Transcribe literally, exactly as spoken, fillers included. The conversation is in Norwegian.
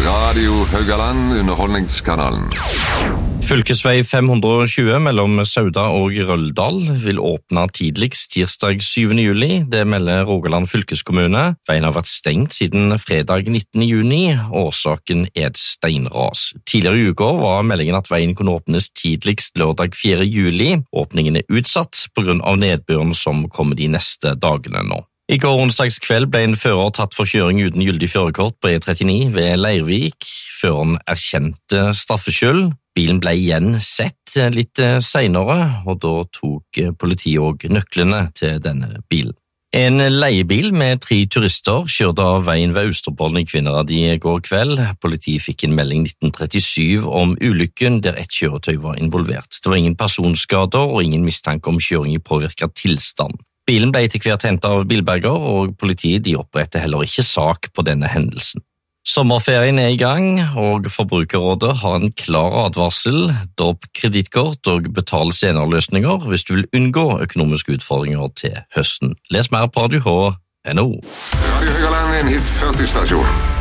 Radio Haugaland, underholdningskanalen. Fylkesvei fem hundre og tjue mellom Sauda og Røldal vil åpne tidligst tirsdag syvende juli. Det melder Rogaland fylkeskommune. Veien har vært stengt siden fredag nittende juni. Årsaken er et steinras. Tidligere i uka var meldingen at veien kunne åpnes tidligst lørdag fjerde juli. Åpningen er utsatt på grunn av nedbøren som kommer de neste dagene nå. I går onsdags kveld ble en fører tatt for kjøring uten gyldig førerkort på E trettini ved Leirvik. Føreren erkjente straffskyld. Bilen ble igjen sett litt senere, og da tok politiet også nøklene til denne bilen. En leiebil med tre turister kjørte av veien ved Austrepollen i Kvinnherad i går kveld. Politiet fikk en melding nitten trettisju om ulykken der ett kjøretøy var involvert. Det var ingen personskader og ingen mistanke om kjøring i påvirket tilstand. Bilen ble etter hvert hentet av bilberger, og politiet de oppretter heller ikke sak på denne hendelsen. Sommerferien er i gang, og Forbrukerrådet har en klar advarsel. Dropp kredittkort og betal senere-løsninger hvis du vil unngå økonomiske utfordringer til høsten. Les mer på radio h punktum n o. Radio Haugaland, en hit førti stasjon.